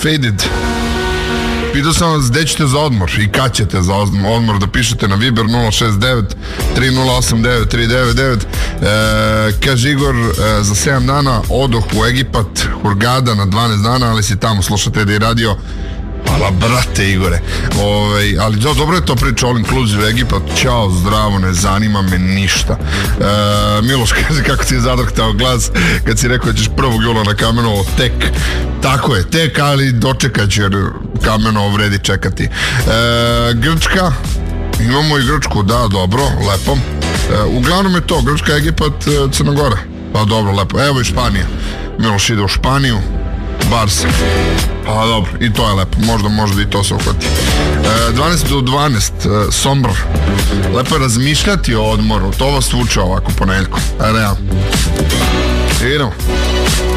Faded. Pitao sam vas gde ćete za odmor i kad ćete za odmor, da pišete na Viber 069 3089 399. Kaže Igor, za 7 dana odoh u Egipat, Hurgada na 12 dana, ali si tamo, slušate da je radio. Hvala brate Igore. Ali dobro je to priča, all inclusive Egipat, ćao, zdravo, ne zanima me ništa. Miloš kaže kako ti je zadrhtao glas kad si rekao da ćeš 1. jula na Kamenovo, tek. Tako je, tek, ali dočekat ću jer Kamenovo vredi čekati. Grčka, imamo i Grčku, da, dobro, lepo. Uglavnom je to, Grčka, Egipat, Crna Gora. Pa dobro, lepo, evo i Španija. Miloš ide u Španiju, Barsa. Pa dobro, i to je lepo, možda i to se uhvati. 12 do 12, Sombor. Lepo je razmišljati o odmoru, to vas vuče ovako ponedjeljkom. Realno. Idemo.